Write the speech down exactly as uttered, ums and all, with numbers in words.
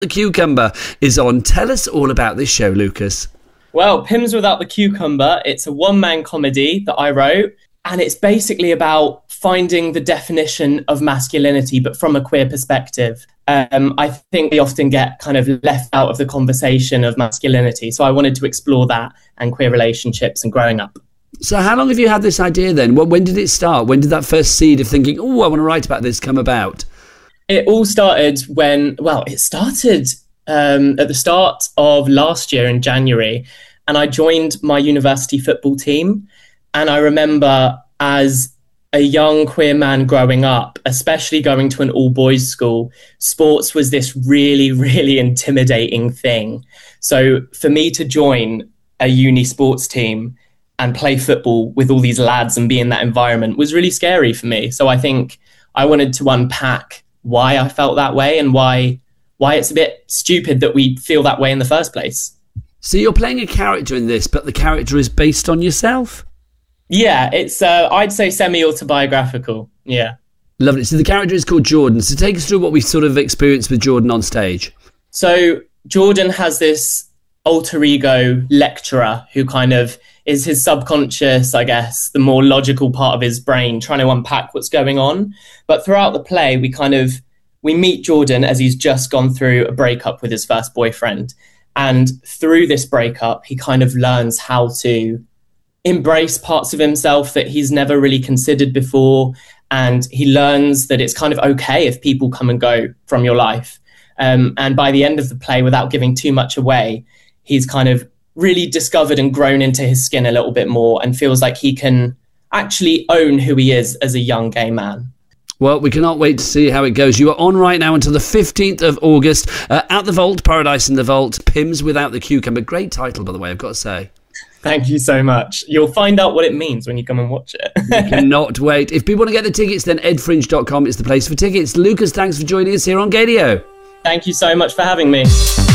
The Cucumber is on. Tell us all about this show, Lucas. Well, Pimm's Without the Cucumber, it's a one-man comedy that I wrote, and it's basically about finding the definition of masculinity, but from a queer perspective. Um, I think we often get kind of left out of the conversation of masculinity, so I wanted to explore that and queer relationships and growing up. So how long have you had this idea then? When did it start? When did that first seed of thinking, oh, I want to write about this come about? It all started when, well, it started um, at the start of last year in January, and I joined my university football team. And I remember as a young queer man growing up, especially going to an all-boys school, sports was this really, really intimidating thing. So for me to join a uni sports team and play football with all these lads and be in that environment was really scary for me. So I think I wanted to unpack why I felt that way and why why it's a bit stupid that we feel that way in the first place. So you're playing a character in this, but the character is based on yourself? Yeah, it's, uh, I'd say, semi-autobiographical, yeah. Lovely. So the character is called Jordan. So take us through what we sort of experienced with Jordan on stage. So Jordan has this alter ego lecturer who kind of is his subconscious, I guess, the more logical part of his brain, trying to unpack what's going on. But throughout the play, we kind of, we meet Jordan as he's just gone through a breakup with his first boyfriend. And through this breakup, he kind of learns how to embrace parts of himself that he's never really considered before. And he learns that it's kind of okay if people come and go from your life. Um, and by the end of the play, without giving too much away, he's kind of really discovered and grown into his skin a little bit more and feels like he can actually own who he is as a young gay man. Well, we cannot wait to see how it goes. You are on right now until the fifteenth of August uh, at the Vault, Paradise in the Vault, Pimm's Without the Cucumber. Great title, by the way, I've got to say. Thank you so much. You'll find out what it means when you come and watch it. We cannot wait. If people want to get the tickets, then ed fringe dot com is the place for tickets. Lucas, thanks for joining us here on Gaydio. Thank you so much for having me.